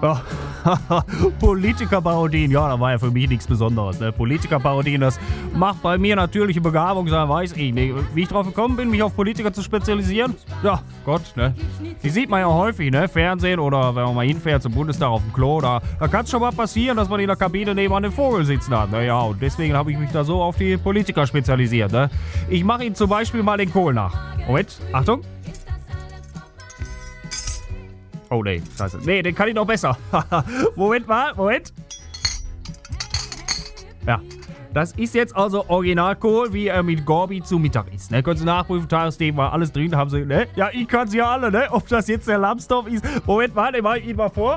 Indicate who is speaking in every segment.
Speaker 1: Ja. Politikerparodien, ja, da war ja für mich nichts Besonderes. Ne? Politikerparodien, das macht bei mir natürliche Begabung sein, weiß ich nicht. Wie ich drauf gekommen bin, mich auf Politiker zu spezialisieren? Ja, Gott, ne? Die sieht man ja häufig, ne? Fernsehen oder wenn man mal hinfährt zum Bundestag auf dem Klo, da kann es schon mal passieren, dass man in der Kabine nebenan den Vogel sitzen hat. Ne? Ja, und deswegen habe ich mich da so auf die Politiker spezialisiert. Ne? Ich mache Ihnen zum Beispiel mal den Kohl nach. Moment, Achtung. Oh, nee, scheiße. Nee, den kann ich noch besser. Moment. Ja, das ist jetzt also Originalkohl, wie er mit Gorbi zu Mittag isst. Ne? Können Sie nachprüfen, Tagesthemen war alles drin, haben Sie, ne? Ja, ich kann sie ja alle, ne? Ob das jetzt der Lambsdorff ist. Moment mal, den mache ich Ihnen mal vor.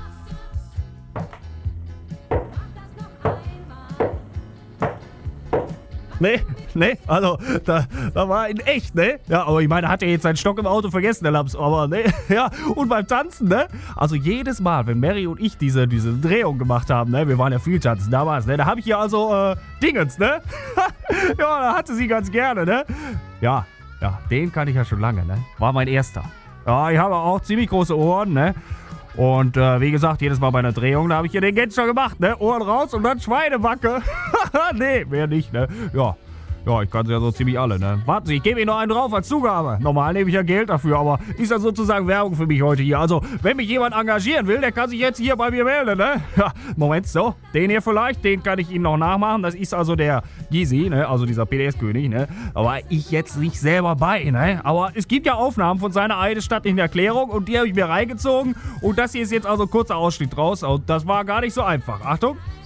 Speaker 1: Ne, also, da war in echt, ne? Ja, aber ich meine, hat er jetzt seinen Stock im Auto vergessen, der Lamps, aber, ne? Ja, und beim Tanzen, ne? Also jedes Mal, wenn Mary und ich diese Drehung gemacht haben, ne? Wir waren ja viel tanzen damals, ne? Da habe ich hier also, Dingens, ne? Ja, da hatte sie ganz gerne, ne? Ja, den kann ich ja schon lange, ne? War mein erster. Ja, ich habe auch ziemlich große Ohren, ne? Und wie gesagt, jedes Mal bei einer Drehung, da habe ich hier den Gänse schon gemacht, ne? Ohren raus und dann Schweinebacke. Nee, mehr nicht, ne? Ja, ich kann sie ja so ziemlich alle, ne? Warten Sie, ich gebe Ihnen noch einen drauf als Zugabe. Normal nehme ich ja Geld dafür, aber ist ja sozusagen Werbung für mich heute hier. Also, wenn mich jemand engagieren will, der kann sich jetzt hier bei mir melden, ne? Ja, Moment, so. Den hier vielleicht, den kann ich Ihnen noch nachmachen. Das ist also der Gysi, ne? Also dieser PDS-König, ne? Aber ich jetzt nicht selber bei, ne? Aber es gibt ja Aufnahmen von seiner eidesstattlichen Erklärung und die habe ich mir reingezogen. Und das hier ist jetzt also ein kurzer Ausschnitt draus. Und das war gar nicht so einfach. Achtung.